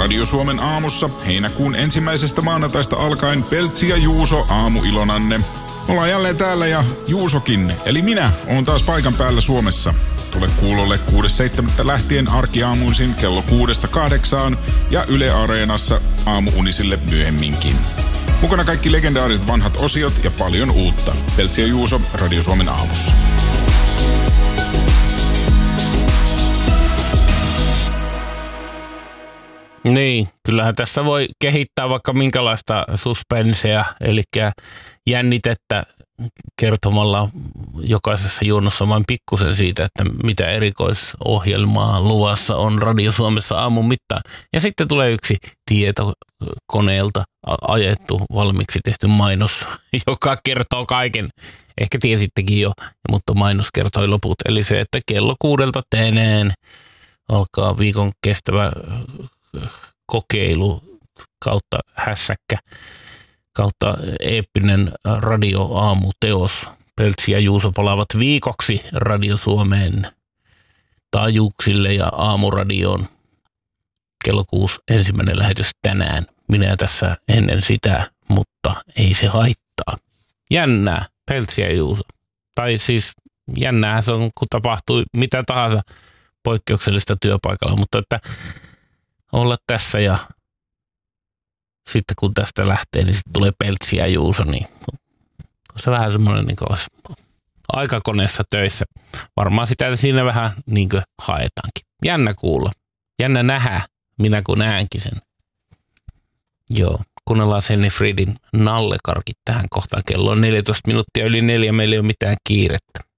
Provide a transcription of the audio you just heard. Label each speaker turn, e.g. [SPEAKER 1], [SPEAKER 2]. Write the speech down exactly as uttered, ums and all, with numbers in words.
[SPEAKER 1] Radio Suomen aamussa heinäkuun ensimmäisestä maanantaista alkaen Peltsi ja Juuso aamuilonanne. Ollaan jälleen täällä ja Juusokin, eli minä, oon taas paikan päällä Suomessa. Tule kuulolle kuudes seitsemättä lähtien arkiaamuisin kello kuudesta kahdeksaan ja Yle Areenassa aamuunisille myöhemminkin. Mukana kaikki legendaariset vanhat osiot ja paljon uutta. Peltsi ja Juuso Radio Suomen aamussa.
[SPEAKER 2] Niin, kyllähän tässä voi kehittää vaikka minkälaista suspensea, eli jännitettä kertomalla jokaisessa juonnossa vain pikkusen siitä, että mitä erikoisohjelmaa luvassa on Radio Suomessa aamun mittaan. Ja sitten tulee yksi tietokoneelta ajettu, valmiiksi tehty mainos, joka kertoo kaiken. Ehkä tiesittekin jo, mutta mainos kertoi loput. Eli se, että kello kuudelta tänään alkaa viikon kestävä kokeilu kautta hässäkkä kautta eeppinen radioaamuteos. Peltsi ja Juuso palaavat viikoksi Radio Suomeen taajuuksille ja aamuradioon. Kello kuusi ensimmäinen lähetys tänään. Minä tässä ennen sitä, mutta ei se haittaa. Jännää, Peltsi ja Juuso. Tai siis jännää se on, kun tapahtui mitä tahansa poikkeuksellista työpaikalla, mutta että olla tässä ja sitten kun tästä lähtee, niin sitten tulee Peltsi ja Juuso, niin on se vähän semmoinen niin kuin olisi aikakoneessa töissä. Varmaan sitä siinä vähän niin kuin haetaankin. Jännä kuulla. Jännä nähdä, minä kun näenkin sen. Joo, kuunnellaan Senni Friedin Nallekarkit tähän kohtaan. Kello on neljätoista minuuttia yli neljä, meillä ei ole mitään kiirettä.